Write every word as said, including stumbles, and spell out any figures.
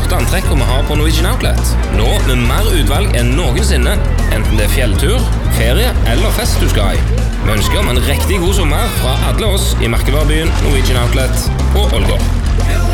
flotte antrekk vi har på Norwegian Outlet. Nå med mer utvalg enn noensinne, enten det er fjelltur, ferie eller fest du skal i. Vi ønsker om en riktig god sommer fra alle oss i merkevarebyen Norwegian Outlet på Ålgård.